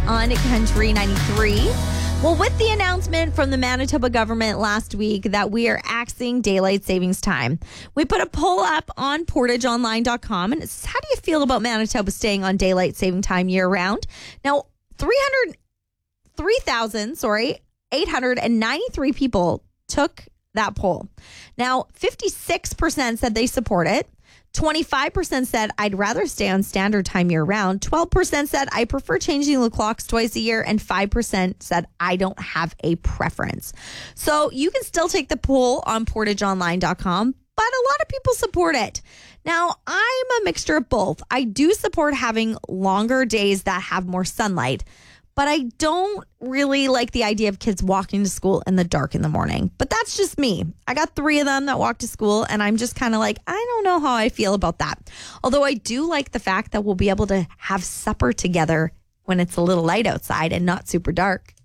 on Country 93. Well, with the announcement from the Manitoba government last week that we are axing daylight savings time, we put a poll up on portageonline.com, and it says, how do you feel about Manitoba staying on daylight saving time year round? Now, 893 people took that poll. Now, 56% said they support it. 25% said I'd rather stay on standard time year round. 12% said I prefer changing the clocks twice a year. And 5% said I don't have a preference. So you can still take the poll on portageonline.com, but a lot of people support it. Now, I'm a mixture of both. I do support having longer days that have more sunlight, but I don't really like the idea of kids walking to school in the dark in the morning. But that's just me. I got 3 of them that walk to school, and I'm just kind of like, I don't know how I feel about that. Although I do like the fact that we'll be able to have supper together when it's a little light outside and not super dark.